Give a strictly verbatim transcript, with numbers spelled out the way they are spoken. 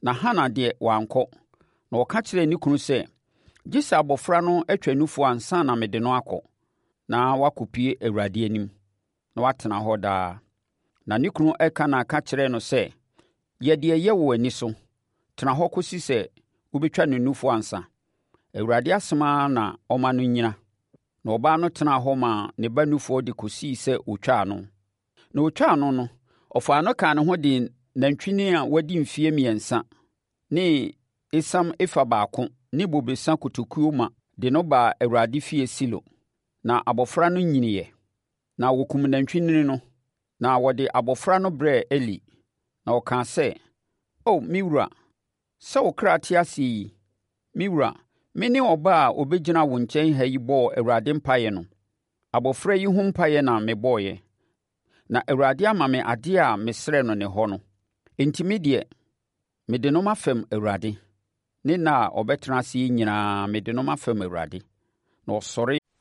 Na Hana deɛ wankɔ, na ɔka kyerɛɛ ne kunu sɛ, gye sɛ abɔfra no atwa nufoɔ ansa na mede no akɔ, na wakɔpue Awurade anim, na watena hɔ daa. Na ne kunu Elkana ka kyerɛɛ no sɛ, yɛ deɛ ɛyɛ wɔ w'ani so. Tena hɔ kɔsi sɛ wobɛtwa ne nufoɔ ansa. Awurade asɛm ara na ɔma no nnyina. Na ɔbaa no tenaa hɔ maa ne ba nufoɔ de kɔsii sɛ ɔtwaa no. Na ɔtwaa no no, ɔfaa no kaa ne ho de nantwinini a wadi mfeɛ mmiɛnsa ne esiam efa baako ne bobesa kotokuo ma de no baa Awurade fie Silo. Na abɔfra no nyiniiɛ. Na wɔkumm nantwinini no, na wɔde abɔfra no brɛɛ Eli. Na ɔkaa sɛ, “O, me wura, sɛ wo kra te ase yi, me wura, me ne ɔbaa a ɔbɛgyinaa wo nkyɛn ha yi bɔɔ Awurade mpaeɛ no. Abɔfra yi ho mpaeɛ na mebɔeɛ, na Awurade ama me adeɛ a mesrɛɛ no nnɛ no. Enti me deɛ, mede no ma fam Awurade. Ne nna a ɔbɛtena ase yi nyinaa mede no ma fam Awurade.” Na ɔsɔre